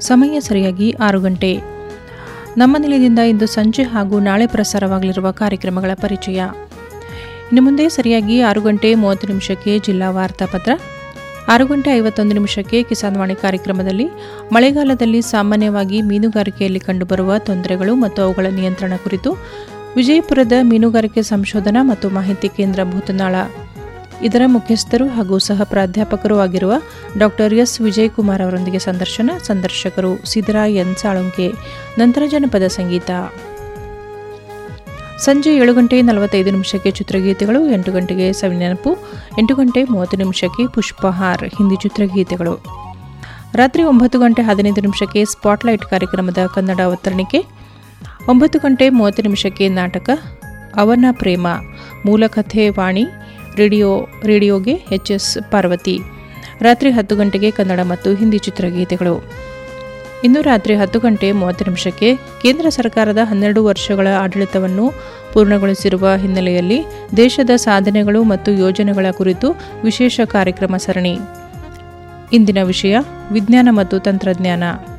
ಸಮಯ ಸರಿಯಾಗಿ 6 ಗಂಟೆ. ನಮ್ಮ ನಿಲಯದಿಂದ ಇಂದು ಸಂಜೆ ಹಾಗೂ ನಾಳೆ ಪ್ರಸಾರವಾಗಲಿರುವ ಕಾರ್ಯಕ್ರಮಗಳ ಪರಿಚಯ. ಇನ್ನು ಮುಂದೆ ಸರಿಯಾಗಿ 6 ಗಂಟೆ 30 ನಿಮಿಷಕ್ಕೆ ಜಿಲ್ಲಾ ವಾರ್ತಾಪತ್ರ, 6 ಗಂಟೆ 51 ನಿಮಿಷಕ್ಕೆ ಕಿಸಾನ್ವಾಣಿ ಕಾರ್ಯಕ್ರಮದಲ್ಲಿ ಮಳೆಗಾಲದಲ್ಲಿ ಸಾಮಾನ್ಯವಾಗಿ ಮೀನುಗಾರಿಕೆಯಲ್ಲಿ ಕಂಡುಬರುವ ತೊಂದರೆಗಳು ಮತ್ತು ಅವುಗಳ ನಿಯಂತ್ರಣ ಕುರಿತು ವಿಜಯಪುರದ ಮೀನುಗಾರಿಕೆ ಸಂಶೋಧನಾ ಮತ್ತು ಮಾಹಿತಿ ಕೇಂದ್ರ ಭೂತನಾಳ ಇದರ ಮುಖ್ಯಸ್ಥರು ಹಾಗೂ ಸಹ ಪ್ರಾಧ್ಯಾಪಕರೂ ಆಗಿರುವ ಡಾಕ್ಟರ್ ಎಸ್ ವಿಜಯಕುಮಾರ್ ಅವರೊಂದಿಗೆ ಸಂದರ್ಶಕರು ಸಿದ್ದರಾಯ ಎನ್ ಸಾಳುಂಕೆ. ನಂತರ ಜನಪದ ಸಂಗೀತ. ಸಂಜೆ 7 ಗಂಟೆ 45 ನಿಮಿಷಕ್ಕೆ ಚಿತ್ರಗೀತೆಗಳು, 8 ಗಂಟೆಗೆ ಸವಿನೆನಪು, 8 ಗಂಟೆ 30 ನಿಮಿಷಕ್ಕೆ ಪುಷ್ಪಹಾರ್ ಹಿಂದಿ ಚಿತ್ರಗೀತೆಗಳು. ರಾತ್ರಿ 9 ಗಂಟೆ 15 ನಿಮಿಷಕ್ಕೆ ಸ್ಪಾಟ್ಲೈಟ್ ಕಾರ್ಯಕ್ರಮದ ಕನ್ನಡ ಅವತರಣಿಕೆ, 9 ಗಂಟೆ 30 ನಿಮಿಷಕ್ಕೆ ನಾಟಕ ಅವನ ಪ್ರೇಮ ಮೂಲಕಥೆ ವಾಣಿ ರೇಡಿಯೋಗೆ ಎಚ್.ಎಸ್. ಪಾರ್ವತಿ. ರಾತ್ರಿ 10 ಗಂಟೆಗೆ ಕನ್ನಡ ಮತ್ತು ಹಿಂದಿ ಚಿತ್ರಗೀತೆಗಳು. ಇನ್ನು ರಾತ್ರಿ 10 ಗಂಟೆ 30 ನಿಮಿಷಕ್ಕೆ ಕೇಂದ್ರ ಸರ್ಕಾರದ 12 ವರ್ಷಗಳ ಆಡಳಿತವನ್ನು ಪೂರ್ಣಗೊಳಿಸಿರುವ ಹಿನ್ನೆಲೆಯಲ್ಲಿ ದೇಶದ ಸಾಧನೆಗಳು ಮತ್ತು ಯೋಜನೆಗಳ ಕುರಿತು ವಿಶೇಷ ಕಾರ್ಯಕ್ರಮ ಸರಣಿ. ಇಂದಿನ ವಿಷಯ ವಿಜ್ಞಾನ ಮತ್ತು ತಂತ್ರಜ್ಞಾನ.